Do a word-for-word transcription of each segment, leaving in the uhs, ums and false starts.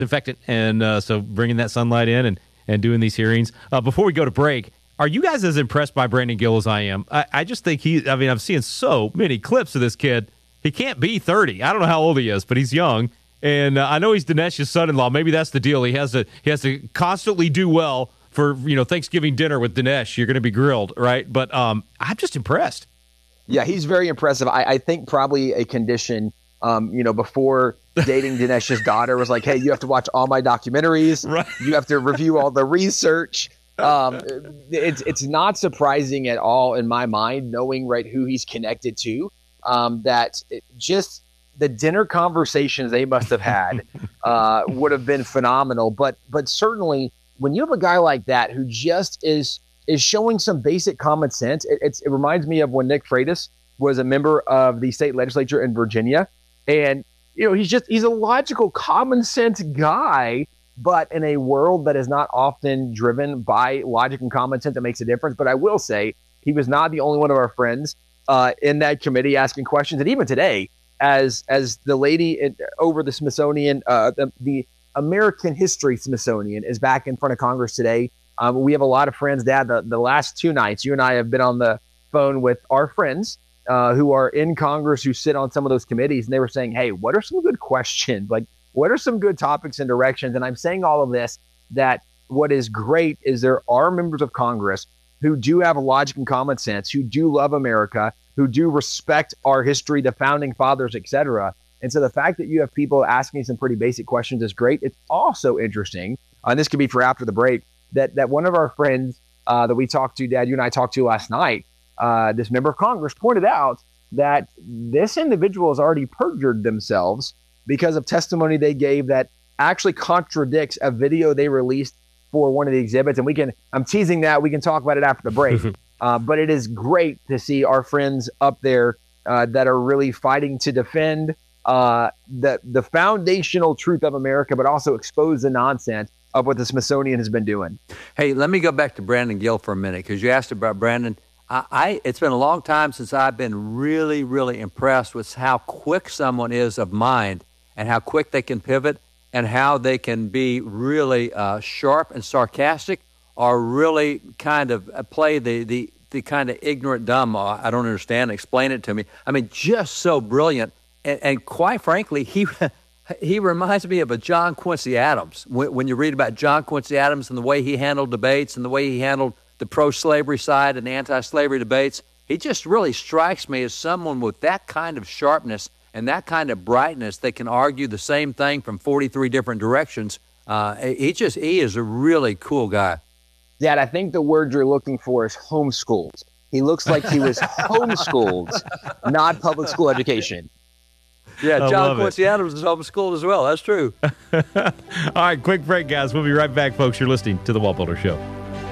disinfectant, and uh, so bringing that sunlight in and, and doing these hearings. Uh, before we go to break, are you guys as impressed by Brandon Gill as I am? I, I just think he, I mean, I've seen so many clips of this kid. He can't be thirty. I don't know how old he is, but he's young. And uh, I know he's Dinesh's son-in-law. Maybe that's the deal. He has to he has to constantly do well for, you know, Thanksgiving dinner with Dinesh. You're going to be grilled, right? But um, I'm just impressed. Yeah, he's very impressive. I, I think probably a condition, um, you know, before dating Dinesh's daughter was like, hey, you have to watch all my documentaries. Right. You have to review all the research. Um, it's it's not surprising at all in my mind, knowing right who he's connected to, um, that it just the dinner conversations they must have had uh, would have been phenomenal. But but certainly when you have a guy like that who just is is showing some basic common sense, it, it's, it reminds me of when Nick Freitas was a member of the state legislature in Virginia, and you know he's just he's a logical, common sense guy. But in a world that is not often driven by logic and common sense, that makes a difference. But I will say he was not the only one of our friends uh, in that committee asking questions. And even today, as as the lady in, over the Smithsonian, uh, the, the American History Smithsonian is back in front of Congress today. Um, we have a lot of friends, Dad. The, the last two nights, you and I have been on the phone with our friends uh, who are in Congress, who sit on some of those committees. And they were saying, hey, what are some good questions? Like, what are some good topics and directions? And I'm saying all of this, that what is great is there are members of Congress who do have logic and common sense, who do love America, who do respect our history, the founding fathers, et cetera. And so the fact that you have people asking some pretty basic questions is great. It's also interesting, and this could be for after the break, that that one of our friends uh, that we talked to, Dad, you and I talked to last night, uh, this member of Congress pointed out that this individual has already perjured themselves because of testimony they gave that actually contradicts a video they released for one of the exhibits. And we can, I'm teasing that, we can talk about it after the break. uh, but it is great to see our friends up there uh, that are really fighting to defend uh, the, the foundational truth of America, but also expose the nonsense of what the Smithsonian has been doing. Hey, let me go back to Brandon Gill for a minute, because you asked about Brandon. I, I it's been a long time since I've been really, really impressed with how quick someone is of mind, and how quick they can pivot, and how they can be really uh, sharp and sarcastic, or really kind of play the, the, the kind of ignorant dumb, uh, I don't understand, explain it to me. I mean, just so brilliant. And, and quite frankly, he he reminds me of a John Quincy Adams. When, when you read about John Quincy Adams and the way he handled debates and the way he handled the pro-slavery side and the anti-slavery debates, he just really strikes me as someone with that kind of sharpness and that kind of brightness that can argue the same thing from forty-three different directions. Uh, he just, he is a really cool guy. Dad, I think the word you're looking for is homeschooled. He looks like he was homeschooled, not public school education. Yeah, John Quincy Adams is homeschooled as well. That's true. All right, quick break, guys. We'll be right back, folks. You're listening to The Wall Builder Show.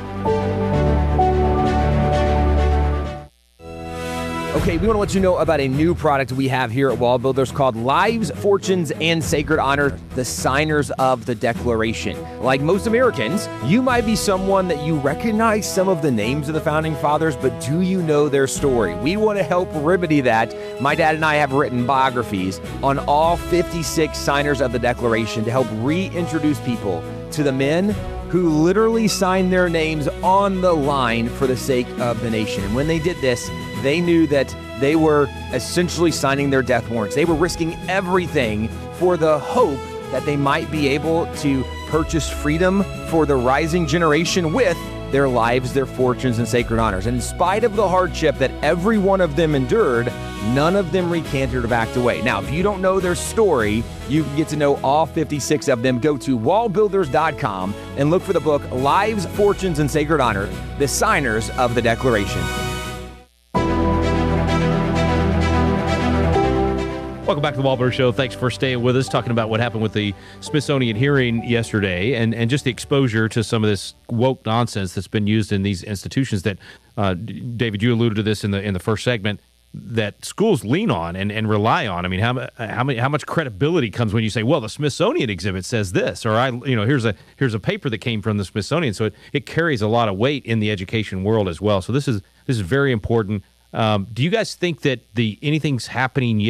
Okay, we want to let you know about a new product we have here at Wall Builders called Lives, Fortunes, and Sacred Honor, the Signers of the Declaration. Like most Americans, you might be someone that you recognize some of the names of the Founding Fathers, but do you know their story? We want to help remedy that. My dad and I have written biographies on all fifty-six Signers of the Declaration to help reintroduce people to the men who literally signed their names on the line for the sake of the nation. And when they did this, they knew that they were essentially signing their death warrants. They were risking everything for the hope that they might be able to purchase freedom for the rising generation with their lives, their fortunes, and sacred honors. And in spite of the hardship that every one of them endured, none of them recanted or backed away. Now, if you don't know their story, you can get to know all fifty-six of them. Go to wall builders dot com and look for the book, Lives, Fortunes, and Sacred Honor, the Signers of the Declaration. Welcome back to the Wall Builder Show. Thanks for staying with us, talking about what happened with the Smithsonian hearing yesterday and, and just the exposure to some of this woke nonsense that's been used in these institutions that, uh, David, you alluded to this in the in the first segment, that schools lean on and, and rely on. I mean, how how many how much credibility comes when you say, well, the Smithsonian exhibit says this, or I you know here's a here's a paper that came from the Smithsonian. So it, it carries a lot of weight in the education world as well. So this is this is very important. Um, do you guys think that the anything's happening yet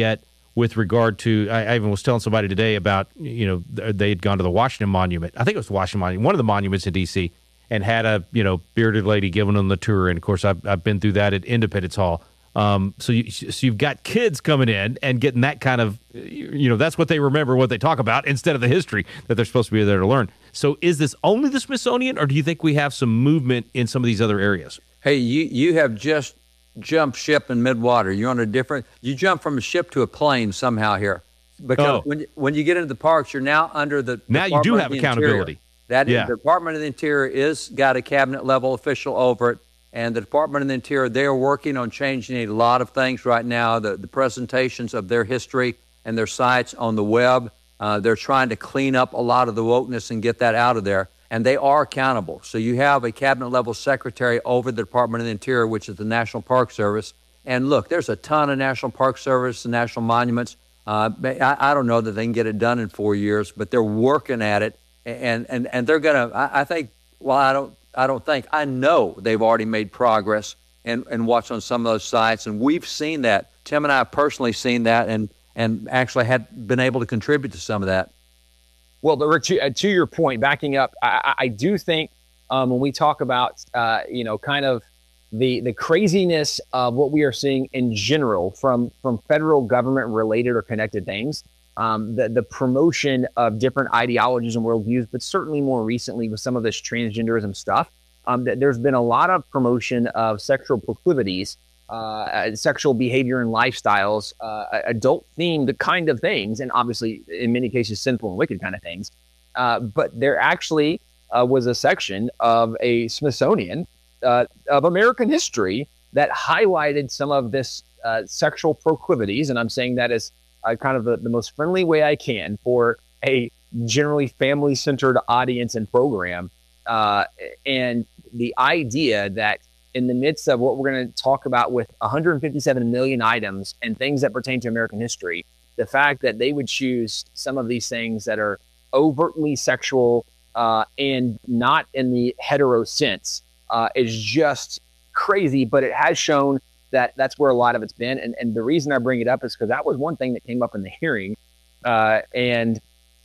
with regard to, I, I even was telling somebody today about, you know, they had gone to the Washington Monument. I think it was the Washington Monument, one of the monuments in D C, and had a, you know, bearded lady giving them the tour. And of course, I've, I've been through that at Independence Hall. Um, so, you, so you've got kids coming in and getting that kind of, you know, that's what they remember, what they talk about, instead of the history that they're supposed to be there to learn. So is this only the Smithsonian, or do you think we have some movement in some of these other areas? Hey, you, you have just jumped ship in midwater. You're on a different, you jump from a ship to a plane somehow here. Because Oh. when, you, when you get into the parks, you're now under the Now you Department do of have the accountability. Interior. That Yeah. the Department of the Interior is got a cabinet level official over it, and the Department of the Interior, they are working on changing a lot of things right now. The, the presentations of their history and their sites on the web, uh, they're trying to clean up a lot of the wokeness and get that out of there, and they are accountable. So you have a cabinet level secretary over the Department of the Interior, which is the National Park Service. And look, there's a ton of National Park Service and national monuments. Uh, I, I don't know that they can get it done in four years, but they're working at it. And and and they're gonna. I, I think. Well, I don't. I don't think. I know they've already made progress and and watched on some of those sites, and we've seen that. Tim and I have personally seen that, and and actually had been able to contribute to some of that. Well, Rick, to, uh, to your point, backing up, I, I do think um, when we talk about, uh, you know, kind of the the craziness of what we are seeing in general from from federal government related or connected things. Um, the, the promotion of different ideologies and worldviews, but certainly more recently with some of this transgenderism stuff, um, that there's been a lot of promotion of sexual proclivities, uh, sexual behavior and lifestyles, uh, adult-themed kind of things, and obviously in many cases sinful and wicked kind of things. Uh, but there actually uh, was a section of a Smithsonian uh, of American history that highlighted some of this uh, sexual proclivities, and I'm saying that as Uh, kind of the, the most friendly way I can for a generally family-centered audience and program. Uh, and the idea that in the midst of what we're going to talk about with one hundred fifty-seven million items and things that pertain to American history, the fact that they would choose some of these things that are overtly sexual uh, and not in the hetero sense uh, is just crazy, but it has shown that that's where a lot of it's been. And, and the reason I bring it up is because that was one thing that came up in the hearing. Uh, and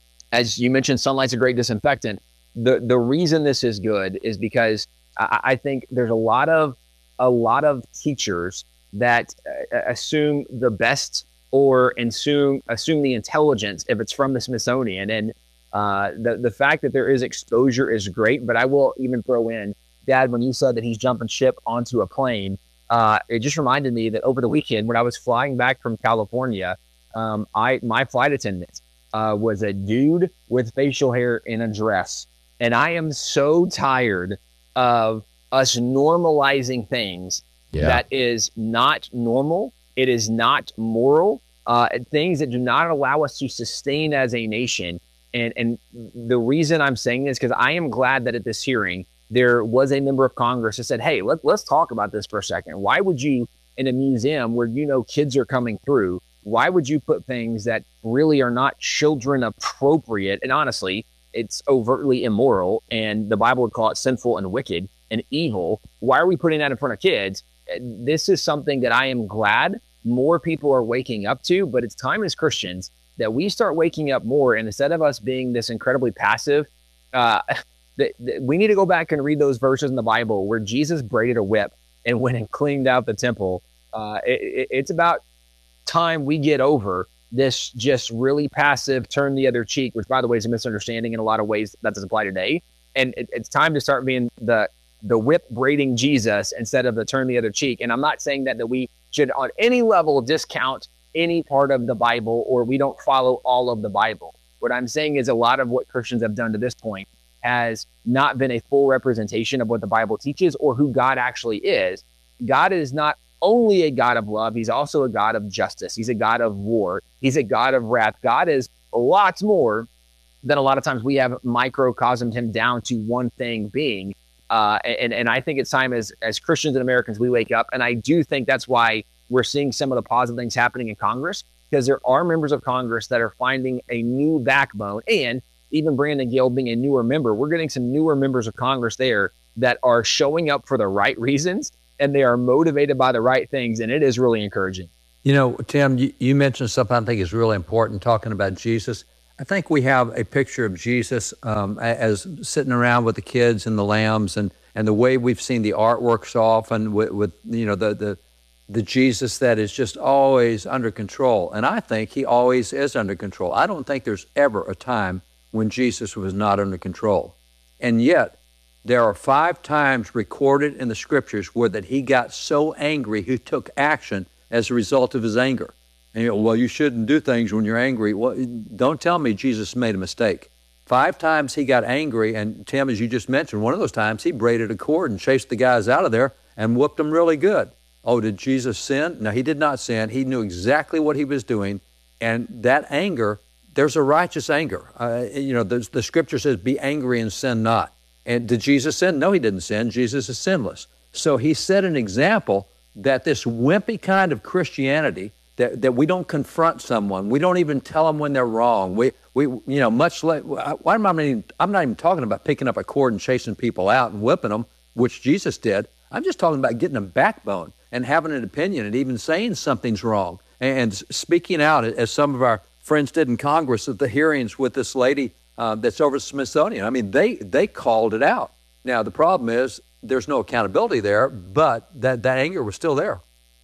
as you mentioned, sunlight's a great disinfectant. The the reason this is good is because I, I think there's a lot of a lot of teachers that uh, assume the best or assume assume the intelligence if it's from the Smithsonian. And uh, the the fact that there is exposure is great. But I will even throw in, Dad, when you said that he's jumping ship onto a plane, Uh, it just reminded me that over the weekend when I was flying back from California, um, I my flight attendant uh, was a dude with facial hair in a dress. And I am so tired of us normalizing things Yeah. that is not normal. It is not moral. Uh, things that do not allow us to sustain as a nation. And, and the reason I'm saying this, because I am glad that at this hearing, there was a member of Congress that said, hey, let, let's talk about this for a second. Why would you, in a museum where you know kids are coming through, why would you put things that really are not children appropriate? And honestly, it's overtly immoral, and the Bible would call it sinful and wicked and evil. Why are we putting that in front of kids? This is something that I am glad more people are waking up to, but it's time as Christians that we start waking up more, and instead of us being this incredibly passive, uh, that, that we need to go back and read those verses in the Bible where Jesus braided a whip and went and cleaned out the temple. Uh, it, it, it's about time we get over this just really passive turn the other cheek, which by the way is a misunderstanding in a lot of ways that doesn't apply today. And it, it's time to start being the the whip braiding Jesus instead of the turn the other cheek. And I'm not saying that, that we should on any level discount any part of the Bible or we don't follow all of the Bible. What I'm saying is a lot of what Christians have done to this point has not been a full representation of what the Bible teaches or who God actually is. God is not only a God of love, he's also a God of justice. He's a God of war. He's a God of wrath. God is lots more than a lot of times we have microcosmed him down to one thing being. Uh, and, and I think it's time as, as Christians and Americans, we wake up. And I do think that's why we're seeing some of the positive things happening in Congress, because there are members of Congress that are finding a new backbone. And even Brandon Gill being a newer member, we're getting some newer members of Congress there that are showing up for the right reasons and they are motivated by the right things. And it is really encouraging. You know, Tim, you, you mentioned something I think is really important, talking about Jesus. I think we have a picture of Jesus um, as sitting around with the kids and the lambs, and, and the way we've seen the artwork so often with, with you know, the, the the Jesus that is just always under control. And I think he always is under control. I don't think there's ever a time when Jesus was not under control. And yet, there are five times recorded in the scriptures where that he got so angry, he took action as a result of his anger. And you go, well, you shouldn't do things when you're angry. Well, don't tell me Jesus made a mistake. Five times he got angry, and Tim, as you just mentioned, one of those times he braided a cord and chased the guys out of there and whooped them really good. Oh, did Jesus sin? No, he did not sin. He knew exactly what he was doing, and that anger, there's a righteous anger. Uh, you know, the, the scripture says, be angry and sin not. And did Jesus sin? No, he didn't sin. Jesus is sinless. So he set an example that this wimpy kind of Christianity, that, that we don't confront someone, we don't even tell them when they're wrong. We, we, you know, much like, why am I even, I'm not even talking about picking up a cord and chasing people out and whipping them, which Jesus did. I'm just talking about getting a backbone and having an opinion and even saying something's wrong and speaking out, as some of our friends did in Congress at the hearings with this lady uh, that's over at Smithsonian. I mean, they they called it out. Now, the problem is there's no accountability there, but that, that anger was still there.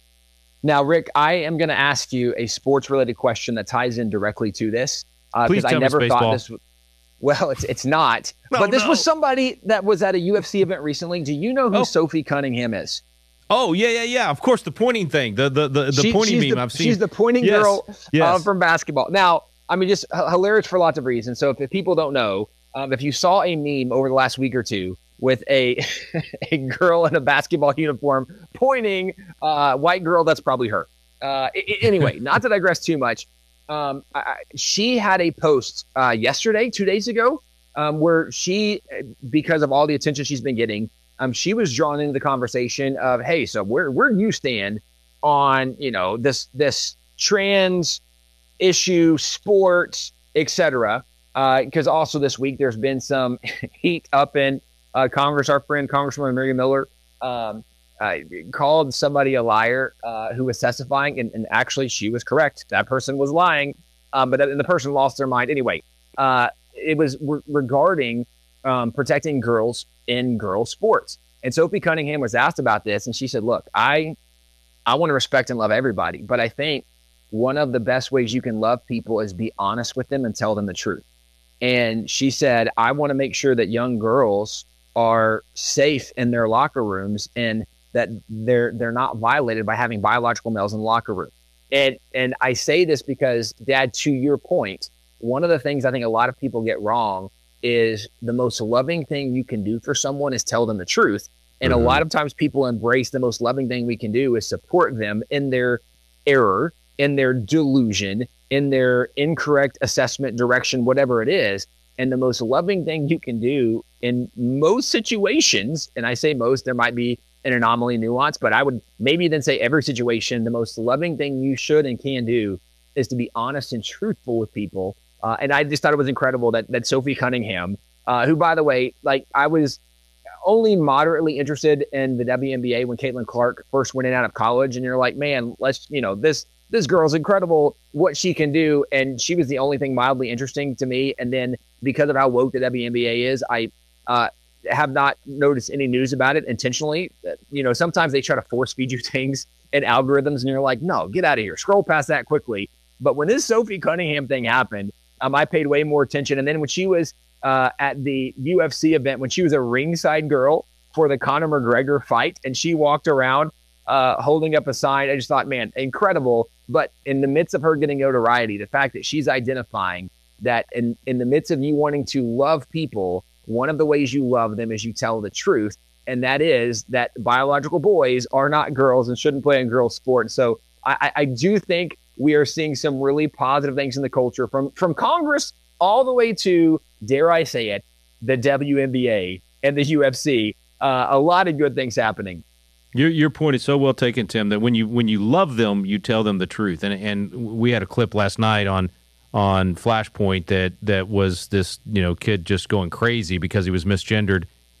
Now, Rick, I am going to ask you a sports-related question that ties in directly to this. Uh, Please tell I never me thought baseball. this was, well, it's it's not. No, but this no. was somebody that was at a U F C event recently. Do you know who Oh. Sophie Cunningham is? Oh, yeah, yeah, yeah. Of course, the pointing thing, the the the, the She- pointing she's meme the, I've seen. She's the pointing Yes, girl yes. uh, from basketball. Now, I mean, just h- hilarious for lots of reasons. So if, if people don't know, um, if you saw a meme over the last week or two with a a girl in a basketball uniform pointing, uh, white girl, that's probably her. Uh, I- I- anyway, not to digress too much. Um, I, I- she had a post uh, yesterday, two days ago, um, where she, because of all the attention she's been getting, um, she was drawn into the conversation of, hey, so where where do you stand on, you know, this this trans issue, sport, et cetera. Because uh, also this week there's been some heat up in uh, Congress. Our friend Congresswoman Mary Miller um, uh, called somebody a liar uh, who was testifying, and, and actually she was correct. That person was lying, um, but then the person lost their mind anyway. Uh, it was re- regarding um, protecting girls in girl sports. And Sophie Cunningham was asked about this, and she said, look, I I want to respect and love everybody, but I think one of the best ways you can love people is be honest with them and tell them the truth. And she said, I want to make sure that young girls are safe in their locker rooms and that they're they're not violated by having biological males in the locker room. And and I say this because, Dad, to your point, one of the things I think a lot of people get wrong is the most loving thing you can do for someone is tell them the truth. And mm-hmm. a lot of times people embrace the most loving thing we can do is support them in their error, in their delusion, in their incorrect assessment, direction, whatever it is. And the most loving thing you can do in most situations, and I say most, there might be an anomaly nuance, but I would maybe then say every situation, the most loving thing you should and can do is to be honest and truthful with people. Uh, and I just thought it was incredible that that Sophie Cunningham, uh, who, by the way, like I was only moderately interested in the W N B A when Caitlin Clark first went in out of college. And you're like, man, let's, you know, this this girl's incredible, what she can do. And she was the only thing mildly interesting to me. And then because of how woke the W N B A is, I uh, have not noticed any news about it intentionally. You know, sometimes they try to force feed you things and algorithms, and you're like, no, get out of here. Scroll past that quickly. But when this Sophie Cunningham thing happened, um, I paid way more attention. And then when she was uh, at the U F C event, when she was a ringside girl for the Conor McGregor fight, and she walked around uh, holding up a sign, I just thought, man, incredible. But in the midst of her getting notoriety, the fact that she's identifying that in, in the midst of you wanting to love people, one of the ways you love them is you tell the truth. And that is that biological boys are not girls and shouldn't play in girls' sports. So I, I do think we are seeing some really positive things in the culture from, from Congress all the way to, dare I say it, the W N B A and the U F C. Uh, a lot of good things happening. Your your point is so well taken, Tim, that when you when you love them, you tell them the truth. And and we had a clip last night on on Flashpoint that that was this, you know, kid just going crazy because he was misgendered.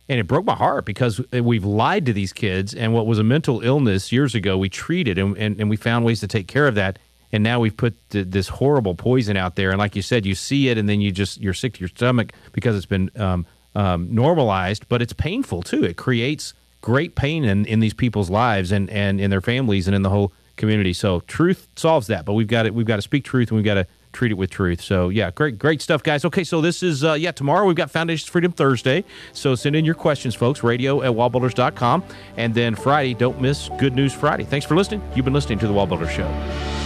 And it broke my heart because we've lied to these kids, and what was a mental illness years ago, we treated, and, and, and we found ways to take care of that. And now we've put th- this horrible poison out there. And like you said, you see it, and then you just, you're sick to your stomach because it's been um, um, normalized, but it's painful too. It creates great pain in, in these people's lives and, and in their families and in the whole community. So truth solves that, but we've got to, we've got to speak truth, and we've got to treat it with truth. So yeah, great, great stuff, guys. Okay, so this is, uh, yeah, tomorrow we've got Foundations Freedom Thursday. So send in your questions, folks, radio at wall builders dot com. And then Friday, don't miss Good News Friday. Thanks for listening. You've been listening to The Wall Builders Show.